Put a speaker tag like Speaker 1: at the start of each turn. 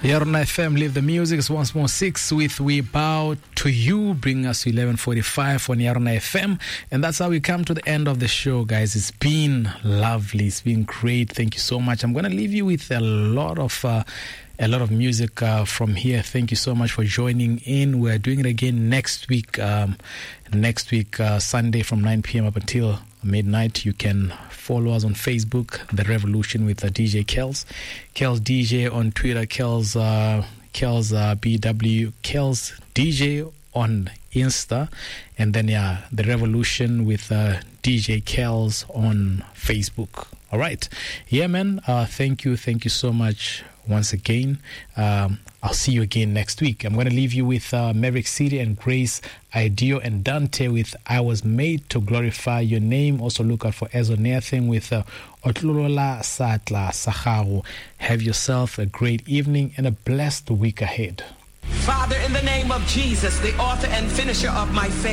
Speaker 1: Yarona FM, Live the Music is once more 6 with We Bow to You, bring us to 11:45 on Yarona FM. And that's how we come to the end of the show, guys. It's been lovely. It's been great. Thank you so much. I'm going to leave you with a lot of music from here. Thank you so much for joining in. We're doing it again next week. Sunday from 9 p.m. up until midnight. You can follow us on Facebook, The Revolution with DJ Kels DJ on Twitter, Kels BW, Kels DJ on Insta, and then The Revolution with DJ Kels on Facebook. All right, man. Thank you so much once again. I'll see you again next week. I'm going to leave you with Maverick City and Grace, Ideo and Dante with I Was Made to Glorify Your Name. Also look out for Ezoneathing with Otlulola Satla Saharu. Have yourself a great evening and a blessed week ahead.
Speaker 2: Father, in the name of Jesus, the author and finisher of my faith,